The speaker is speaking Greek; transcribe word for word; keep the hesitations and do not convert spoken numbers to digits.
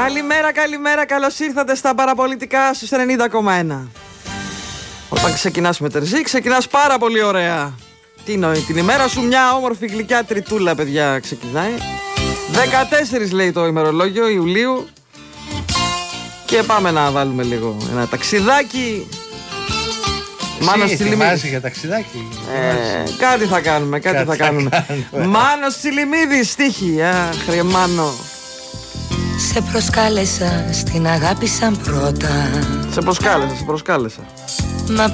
Καλημέρα, καλημέρα, καλώς ήρθατε στα παραπολιτικά στους ενενήντα κόμμα ένα. Όταν ξεκινάς με Τερζή, ξεκινάς πάρα πολύ ωραία. Τι νοεί, την ημέρα σου μια όμορφη γλυκιά τριτούλα, παιδιά, ξεκινάει. δεκατέσσερις λέει το ημερολόγιο Ιουλίου. Και πάμε να βάλουμε λίγο ένα ταξιδάκι. Μάνος Τσιλιμίδης για ταξιδάκι. Ε, κάτι θα κάνουμε, κάτι, κάτι θα, θα κάνουμε. κάνουμε. Μάνος Τσιλιμίδης, στίχη, άχρε Μάνο. Σε προσκάλεσα, στην αγάπη σαν πρώτα. Σε προσκάλεσα, σε προσκάλεσα. Μα